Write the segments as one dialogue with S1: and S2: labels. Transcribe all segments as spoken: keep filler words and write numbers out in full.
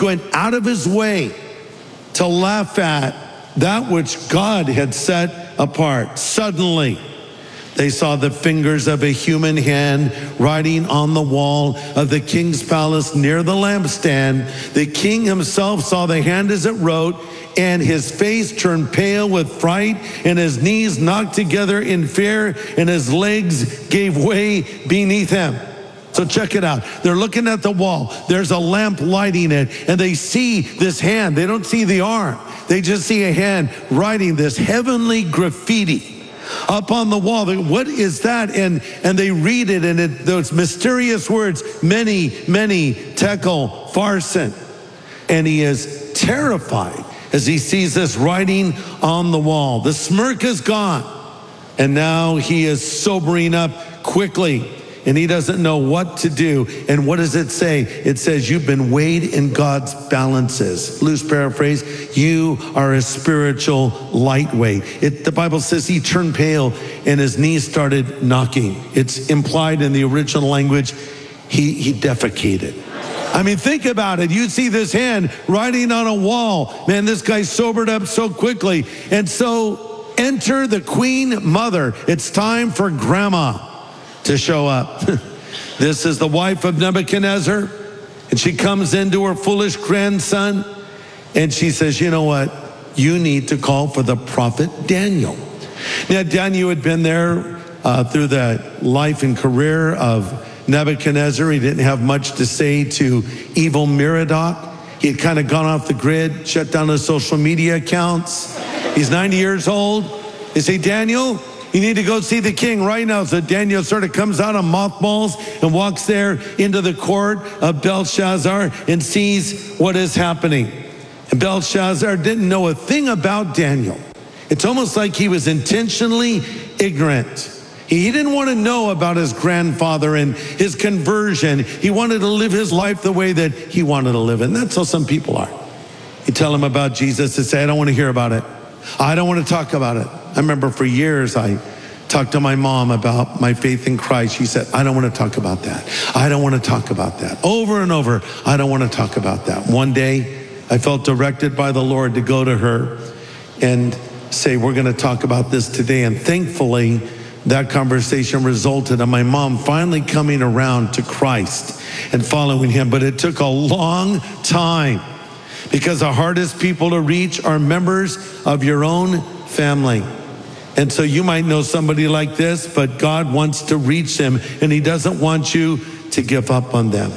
S1: going out of his way to laugh at that which God had set apart. Suddenly, they saw the fingers of a human hand writing on the wall of the king's palace near the lampstand. The king himself saw the hand as it wrote, and his face turned pale with fright, and his knees knocked together in fear, and his legs gave way beneath him. So check it out. They're looking at the wall. There's a lamp lighting it, and they see this hand. They don't see the arm. They just see a hand writing this heavenly graffiti up on the wall. What is that? And and they read it, and it, those mysterious words, many, many, tekel, farson. And he is terrified as he sees this writing on the wall. The smirk is gone, and now he is sobering up quickly, and he doesn't know what to do. And what does it say? It says, you've been weighed in God's balances. Loose paraphrase, you are a spiritual lightweight. It, the Bible says he turned pale and his knees started knocking. It's implied in the original language, he, he defecated. I mean, think about it. You see this hand writing on a wall. Man, this guy sobered up so quickly. And so enter the queen mother. It's time for grandma to show up. This is the wife of Nebuchadnezzar, and she comes into her foolish grandson, and she says, you know what? You need to call for the prophet Daniel. Now, Daniel had been there uh, through the life and career of Nebuchadnezzar. He didn't have much to say to evil Merodach. He had kind of gone off the grid, shut down his social media accounts. He's ninety years old. They say, Daniel, you need to go see the king right now. So Daniel sort of comes out of mothballs and walks there into the court of Belshazzar and sees what is happening. And Belshazzar didn't know a thing about Daniel. It's almost like he was intentionally ignorant. He didn't want to know about his grandfather and his conversion. He wanted to live his life the way that he wanted to live. And that's how some people are. You tell them about Jesus, they say, I don't want to hear about it. I don't want to talk about it. I remember for years I talked to my mom about my faith in Christ. She said, I don't want to talk about that. I don't want to talk about that. Over and over, I don't want to talk about that. One day, I felt directed by the Lord to go to her and say, we're going to talk about this today. And thankfully, that conversation resulted in my mom finally coming around to Christ and following him. But it took a long time, because the hardest people to reach are members of your own family. And so you might know somebody like this, but God wants to reach them, and he doesn't want you to give up on them.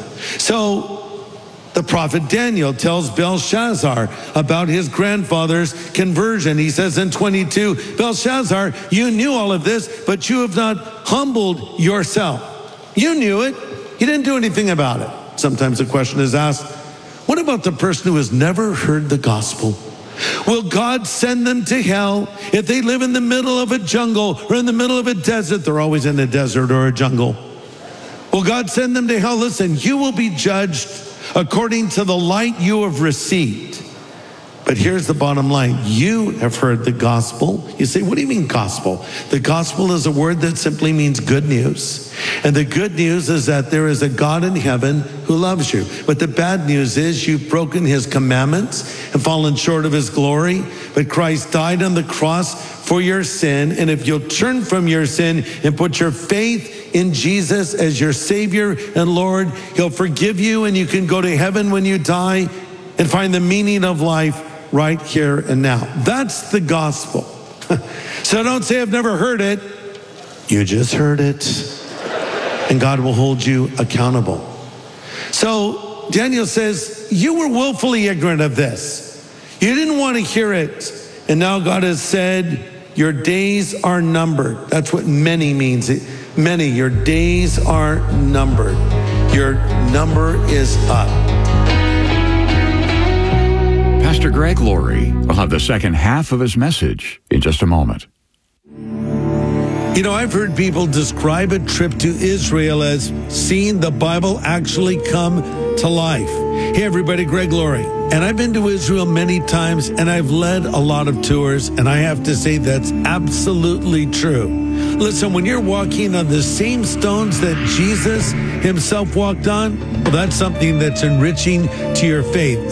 S1: So the prophet Daniel tells Belshazzar about his grandfather's conversion. He says in twenty-two, Belshazzar, you knew all of this, but you have not humbled yourself. You knew it. You didn't do anything about it. Sometimes the question is asked, what about the person who has never heard the gospel? Will God send them to hell if they live in the middle of a jungle or in the middle of a desert? They're always in a desert or a jungle. Will God send them to hell? Listen, you will be judged according to the light you have received. But here's the bottom line. You have heard the gospel. You say, what do you mean gospel? The gospel is a word that simply means good news. And the good news is that there is a God in heaven who loves you. But the bad news is you've broken his commandments and fallen short of his glory. But Christ died on the cross for your sin. And if you'll turn from your sin and put your faith in Jesus as your Savior and Lord, he'll forgive you, and you can go to heaven when you die and find the meaning of life right here and now. That's the gospel. So don't say I've never heard it. You just heard it. And God will hold you accountable. So Daniel says, you were willfully ignorant of this. You didn't want to hear it. And now God has said, your days are numbered. That's what many means. Many, your days are numbered. Your number is up.
S2: Pastor Greg Laurie will have the second half of his message in just a moment.
S1: You know, I've heard people describe a trip to Israel as seeing the Bible actually come to life. Hey, everybody, Greg Laurie. And I've been to Israel many times, and I've led a lot of tours, and I have to say that's absolutely true. Listen, when you're walking on the same stones that Jesus himself walked on, well, that's something that's enriching to your faith.